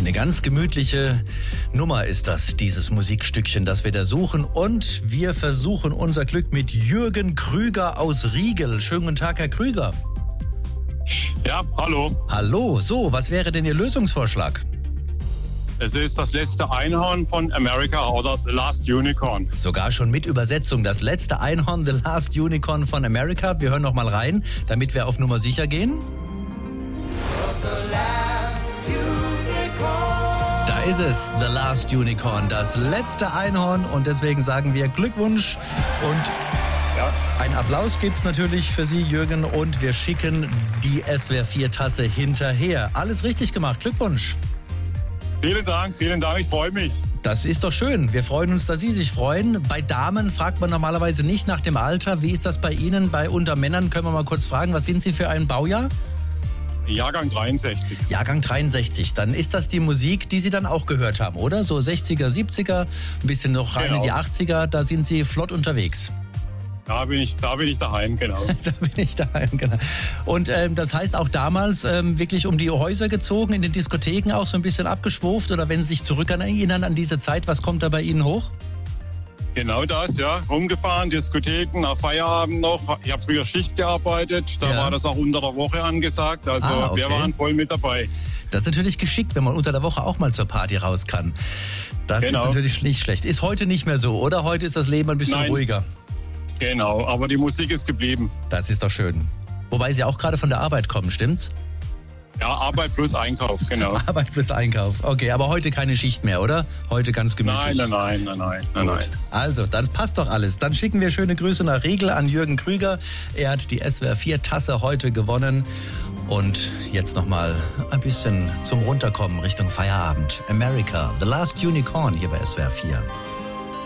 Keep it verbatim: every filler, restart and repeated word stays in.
Eine ganz gemütliche Nummer ist das, dieses Musikstückchen, das wir da suchen. Und wir versuchen unser Glück mit Jürgen Krüger aus Riegel. Schönen guten Tag, Herr Krüger. Ja, hallo. Hallo, so, was wäre denn Ihr Lösungsvorschlag? Es ist das letzte Einhorn von America oder The Last Unicorn. Sogar schon mit Übersetzung. Das letzte Einhorn, The Last Unicorn von America. Wir hören noch mal rein, damit wir auf Nummer sicher gehen. Da ist es, The Last Unicorn, das letzte Einhorn. Und deswegen sagen wir Glückwunsch und Ja. ein Applaus gibt's natürlich für Sie, Jürgen. Und wir schicken die S W R vier Tasse hinterher. Alles richtig gemacht. Glückwunsch. Vielen Dank, vielen Dank, ich freue mich. Das ist doch schön. Wir freuen uns, dass Sie sich freuen. Bei Damen fragt man normalerweise nicht nach dem Alter. Wie ist das bei Ihnen? Bei unter Männern können wir mal kurz fragen, was sind Sie für ein Baujahr? Jahrgang dreiundsechzig. Jahrgang dreiundsechzig. Dann ist das die Musik, die Sie dann auch gehört haben, oder? So sechziger, siebziger, ein bisschen noch rein Genau. in die achtziger. Da sind Sie flott unterwegs. Da bin ich, da bin ich daheim, genau. Da bin ich daheim, genau. Und ähm, das heißt auch damals ähm, wirklich um die Häuser gezogen, in den Diskotheken auch so ein bisschen abgeschwurft? Oder wenn Sie sich zurück erinnern an diese Zeit, was kommt da bei Ihnen hoch? Genau das, ja. Rumgefahren, Diskotheken, nach Feierabend noch. Ich habe früher Schicht gearbeitet, da Ja. war das auch unter der Woche angesagt. Also Ah, okay. wir waren voll mit dabei. Das ist natürlich geschickt, wenn man unter der Woche auch mal zur Party raus kann. Das Genau. ist natürlich nicht schlecht. Ist heute nicht mehr so, oder? Heute ist das Leben ein bisschen Nein. ruhiger. Genau, aber die Musik ist geblieben. Das ist doch schön. Wobei Sie auch gerade von der Arbeit kommen, stimmt's? Ja, Arbeit plus Einkauf, genau. Arbeit plus Einkauf. Okay, aber heute keine Schicht mehr, oder? Heute ganz gemütlich. Nein, nein, nein, nein, nein, nein. Gut. Also, dann passt doch alles. Dann schicken wir schöne Grüße nach Riegel an Jürgen Krüger. Er hat die S W R vier Tasse heute gewonnen. Und jetzt nochmal ein bisschen zum Runterkommen Richtung Feierabend. America, The Last Unicorn hier bei S W R vier.